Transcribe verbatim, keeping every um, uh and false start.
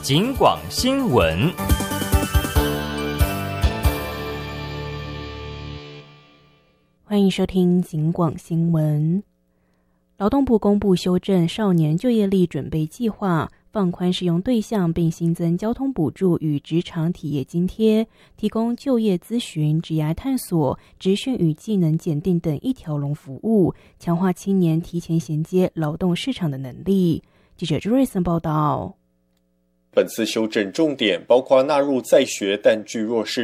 警广新闻。 欢迎收听警广新闻。劳动部公布修正少年就业力准备计划，放宽适用对象，并新增交通补助与职场体验津贴，提供就业咨询、职涯探索、职训与技能检定等一条龙服务，强化青年提前衔接劳动市场的能力。记者朱瑞森报道。 本次修正重点包括纳入在学但具弱势